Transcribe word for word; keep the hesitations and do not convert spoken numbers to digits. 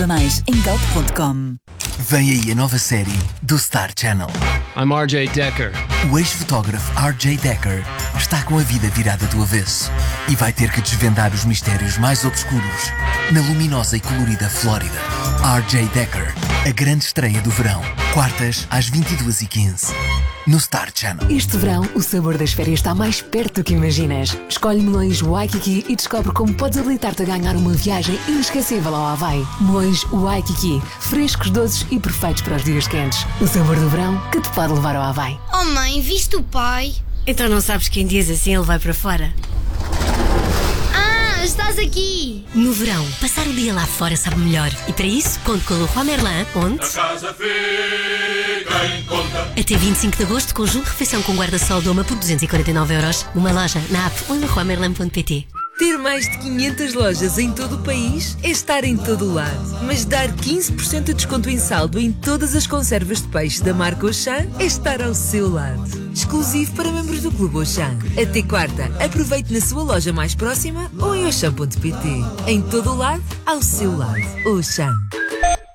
Mais em galp ponto com. Vem aí a nova série do Star Channel. I'm R J Decker. O ex-fotógrafo R J Decker está com a vida virada do avesso e vai ter que desvendar os mistérios mais obscuros na luminosa e colorida Flórida. R J Decker, a grande estreia do verão, quartas às vinte e duas e quinze. No Star Channel. Este verão, o sabor das férias está mais perto do que imaginas. Escolhe melões Waikiki e descobre como podes habilitar-te a ganhar uma viagem inesquecível ao Havaí. Melões Waikiki, frescos, doces e perfeitos para os dias quentes. O sabor do verão que te pode levar ao Havaí. Oh mãe, viste o pai? Então não sabes que em dias assim ele vai para fora? Ah, estás aqui! No verão, passar o dia lá fora sabe melhor. E para isso, conto com o Leroy Merlin, onde... A casa fica em conta. Até vinte e cinco de agosto, conjunto de refeição com guarda-sol Doma por duzentos e quarenta e nove euros. Numa loja, na app ou em leroy merlin ponto pt. Ter mais de quinhentas lojas em todo o país é estar em todo o lado. Mas dar quinze por cento de desconto em saldo em todas as conservas de peixe da marca Auchan é estar ao seu lado. Exclusivo para membros do Clube Auchan. Até quarta, aproveite na sua loja mais próxima ou em auchan ponto pt. Em todo o lado, ao seu lado. Auchan.